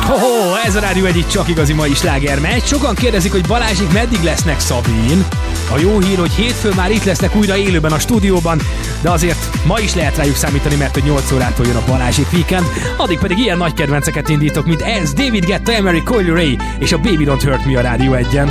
Ez a Rádió egyik csak igazi mai sláger megy. Sokan kérdezik, hogy Balázsik meddig lesznek, Szabin. A jó hír, hogy hétfőn már itt lesznek újra élőben a stúdióban, de azért ma is lehet rájuk számítani, mert hogy 8 órától jön a Balázsik Weekend. Addig pedig ilyen nagy kedvenceket indítok, mint ez, David Guetta, Emery, Coily Ray és a Baby Don't Hurt Me a Rádió 1-en.